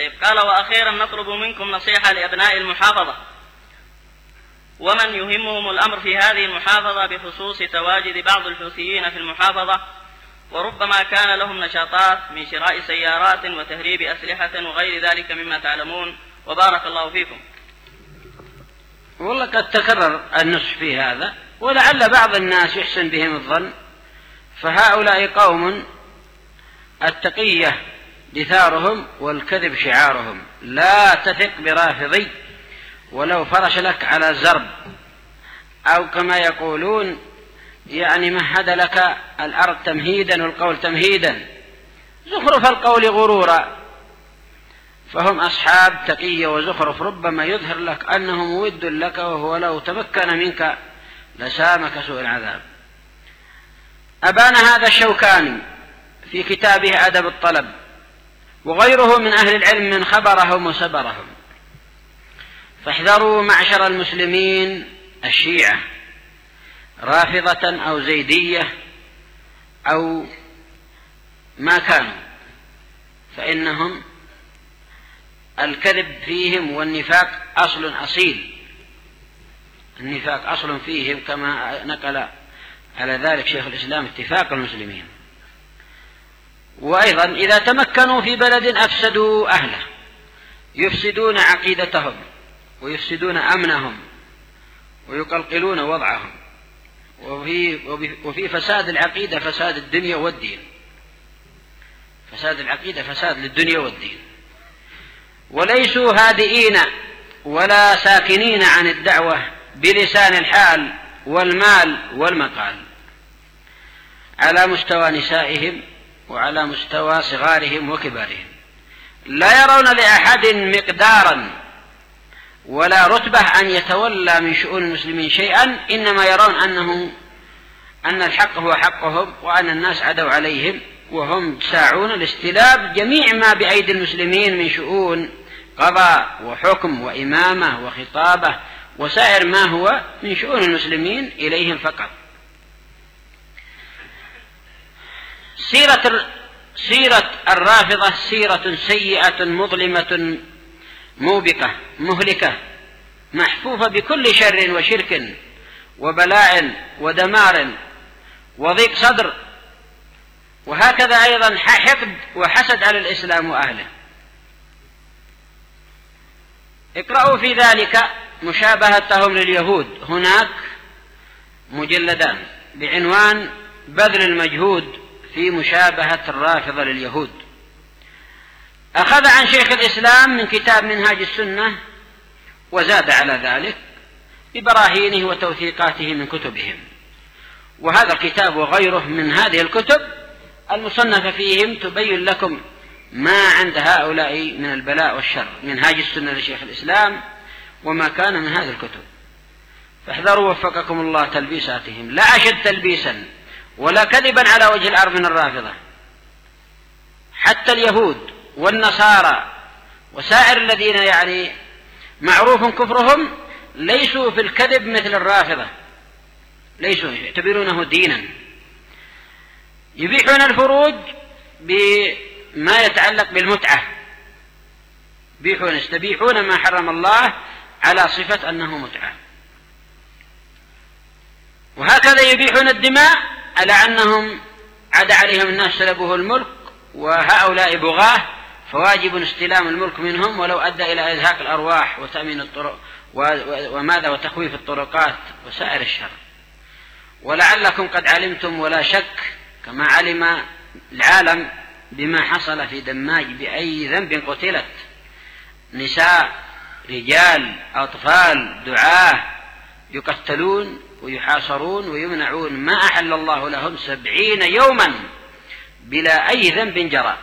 طيب. قال: وأخيرا نطلب منكم نصيحة لأبناء المحافظة ومن يهمهم الأمر في هذه المحافظة بخصوص تواجد بعض الحوثيين في المحافظة، وربما كان لهم نشاطات من شراء سيارات وتهريب أسلحة وغير ذلك مما تعلمون، وبارك الله فيكم. والله قد تكرر النصح في هذا، ولعل بعض الناس يحسن بهم الظن، فهؤلاء قوم التقية دثارهم والكذب شعارهم. لا تثق برافضي ولو فرش لك على زرب، أو كما يقولون يعني مهد لك الأرض تمهيدا والقول تمهيدا، زخرف القول غرورا. فهم أصحاب تقية وزخرف، ربما يظهر لك أنه مود لك وهو لو تمكن منك لسامك سوء العذاب. أبان هذا الشوكاني في كتابه أدب الطلب، وغيره من أهل العلم من خبرهم وسبرهم. فاحذروا معشر المسلمين الشيعة، رافضة أو زيدية أو ما كانوا، فإنهم الكذب فيهم والنفاق أصل أصيل. النفاق أصل فيهم، كما نقل على ذلك شيخ الإسلام اتفاق المسلمين. وأيضا إذا تمكنوا في بلد أفسدوا أهله، يفسدون عقيدتهم ويفسدون أمنهم ويقلقلون وضعهم. وفي فساد العقيدة فساد الدنيا والدين، فساد العقيدة فساد للدنيا والدين. وليسوا هادئين ولا ساكنين عن الدعوة بلسان الحال والمال والمقال، على مستوى نسائهم وعلى مستوى صغارهم وكبارهم. لا يرون لأحد مقدارا ولا رتبة أن يتولى من شؤون المسلمين شيئا، إنما يرون أن الحق هو حقهم وأن الناس عدوا عليهم، وهم ساعون لاستلاب جميع ما بأيدي المسلمين من شؤون قضاء وحكم وإمامة وخطابة وسائر ما هو من شؤون المسلمين إليهم فقط. سيرة الرافضة سيرة سيئة مظلمة موبقة مهلكة، محفوفة بكل شر وشرك وبلاء ودمار وضيق صدر، وهكذا أيضا حقد وحسد على الإسلام وأهله. اقرأوا في ذلك مشابهتهم لليهود. هناك مجلدان بعنوان بذل المجهود في مشابهة الرافضة لليهود، أخذ عن شيخ الإسلام من كتاب منهاج السنة وزاد على ذلك ببراهينه وتوثيقاته من كتبهم. وهذا الكتاب وغيره من هذه الكتب المصنفة فيهم تبين لكم ما عند هؤلاء من البلاء والشر. منهاج السنة لشيخ الإسلام وما كان من هذه الكتب. فاحذروا وفقكم الله تلبيساتهم، لا أشد تلبيسا ولا كذبا على وجه الأرض من الرافضة. حتى اليهود والنصارى وسائر الذين يعني معروف كفرهم ليسوا في الكذب مثل الرافضة، ليسوا يعتبرونه دينا. يبيحون الفروج بما يتعلق بالمتعة، يستبيحون ما حرم الله على صفة أنه متعة. وهكذا يبيحون الدماء على أنهم عدا عليهم الناس سلبوه الملك، وهؤلاء بغاه فواجب استلام الملك منهم ولو أدى إلى إزهاق الأرواح وتأمين الطرق وتخويف الطرقات وسائر الشر. ولعلكم قد علمتم ولا شك كما علم العالم بما حصل في دماج بأي ذنب قتلت نساء رجال أطفال دعاة يقتلون ويحاصرون ويمنعون ما أحل الله لهم 70 يوما بلا أي ذنب جرى.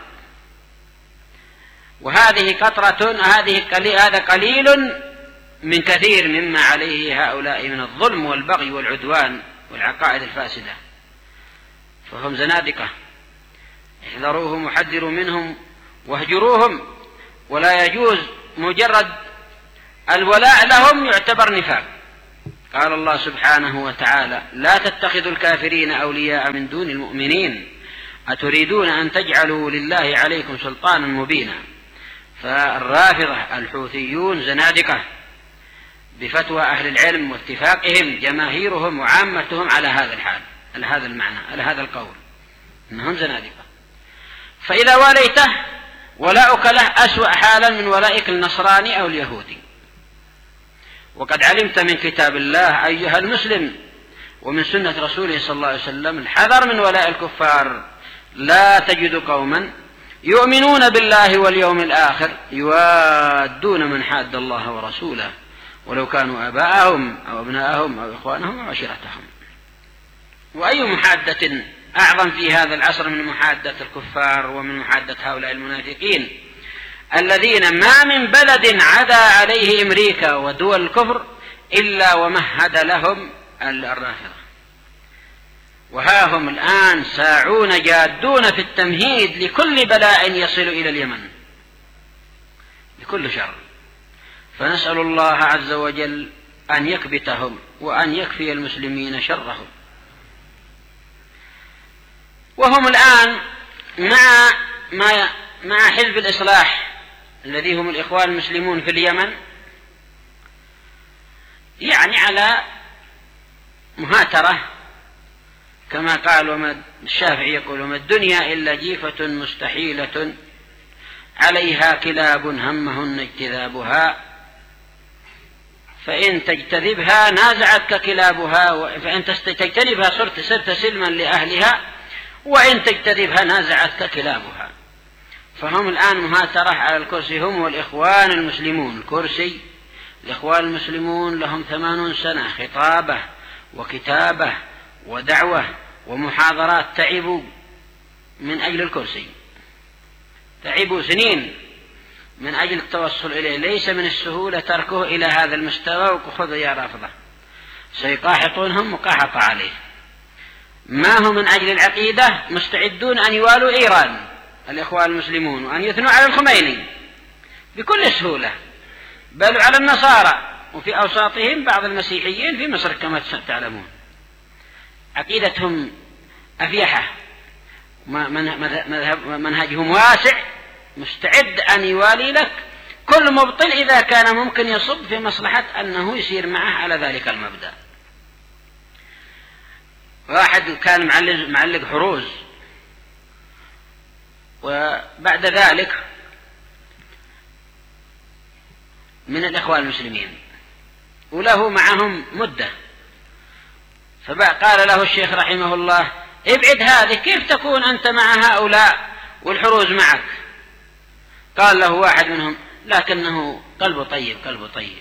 وهذه قطرة، هذا قليل من كثير مما عليه هؤلاء من الظلم والبغي والعدوان والعقائد الفاسدة. فهم زنادقة، احذروهم وحذروا منهم واهجروهم. ولا يجوز مجرد الولاء لهم يعتبر نفاق. قال الله سبحانه وتعالى: لا تتخذوا الكافرين أولياء من دون المؤمنين أتريدون أن تجعلوا لله عليكم سلطانا مبينا. فالرافضة الحوثيون زنادقة بفتوى أهل العلم واتفاقهم جماهيرهم وعامتهم على هذا الحال، على هذا المعنى، على هذا القول، إنهم زنادقة. فإذا واليته ولاؤك له أسوأ حالا من ولائك النصراني أو اليهودي. وقد علمت من كتاب الله أيها المسلم ومن سنة رسوله صلى الله عليه وسلم الحذر من ولاء الكفار. لا تجد قوما يؤمنون بالله واليوم الآخر يوادون من حاد الله ورسوله ولو كانوا آباءهم أو أبناءهم أو إخوانهم أو عشيرتهم. وأي محادة أعظم في هذا العصر من محادة الكفار ومن محادة هؤلاء المنافقين الذين ما من بلد عدا عليه أمريكا ودول الكفر إلا ومهد لهم الرافضة. وها هم الآن ساعون جادون في التمهيد لكل بلاء يصل إلى اليمن، لكل شر. فنسأل الله عز وجل أن يكبتهم وأن يكفي المسلمين شرهم. وهم الآن مع حزب الإصلاح الذي هم الإخوان المسلمون في اليمن يعني على مهاترة، كما قال الشافعي يقول: وما الدنيا إلا جيفة مستحيلة عليها كلاب همهن اجتذابها، فإن تجتذبها نازعتك كلابها، فإن تجتنبها صرت سلما لأهلها، وإن تجتذبها نازعتك كلابها. فهم الآن مهاترة على الكرسي، هم والإخوان المسلمون. الكرسي الإخوان المسلمون لهم 80 سنة خطابة وكتابة ودعوة ومحاضرات، تعبوا من أجل الكرسي، تعبوا سنين من أجل التوصل إليه. ليس من السهولة تركه إلى هذا المستوى وخذ يا رافضة، سيقاحطونهم مقاحطة عليه. ما هم من أجل العقيدة مستعدون أن يوالوا إيران الإخوان المسلمون وأن يثنوا على الخميني بكل سهولة، بل على النصارى، وفي أوساطهم بعض المسيحيين في مصر كما تعلمون. عقيدتهم أفيحة، منهجهم واسع، مستعد أن يوالي لك كل مبطل إذا كان ممكن يصب في مصلحة أنه يسير معه على ذلك المبدأ. واحد كان معلق حروز، وبعد ذلك من الإخوان المسلمين وله معهم مدة، فقال له الشيخ رحمه الله: ابعد هذه، كيف تكون أنت مع هؤلاء والحروز معك؟ قال له واحد منهم: لكنه قلبه طيب، قلبه طيب.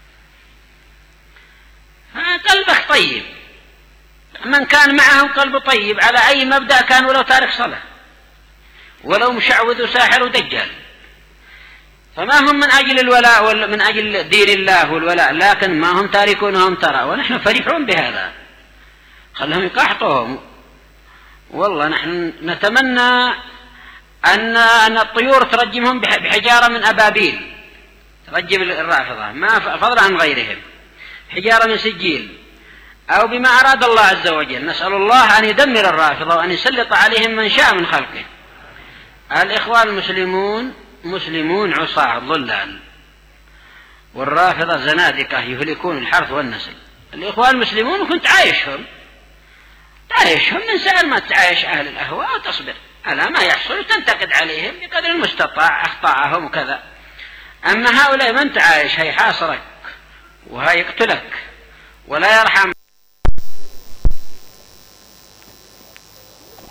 قلبك طيب، من كان معهم قلبه طيب على أي مبدأ كان، ولو تارك صلاة ولو مشعوذ وساحر ودجال. فما هم من أجل الولاء من أجل دين الله والولاء، لكن ما هم تاركونهم ترى، ونحن فرحون بهذا. خلهم يقاحطوهم. والله نحن نتمنى أن الطيور ترجمهم بحجارة من أبابيل، ترجم الرافضة، ما فضلا عن غيرهم، حجارة من سجيل، أو بما أراد الله عز وجل. نسأل الله أن يدمر الرافضة وأن يسلط عليهم من شاء من خلقه. الإخوان المسلمون مسلمون عصاة ضلال، والرافضة زنادقة يهلكون الحرث والنسل. الإخوان المسلمون كنت عايشهم من سأل ما تعايش أهل الأهواء وتصبر على ما يحصل وتنتقد عليهم بقدر المستطاع أخطاءهم وكذا. أما هؤلاء من تعايش هيحاصرك وهيقتلك ولا يرحم.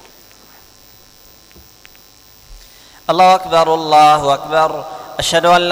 الله أكبر، الله أكبر، أشهد أن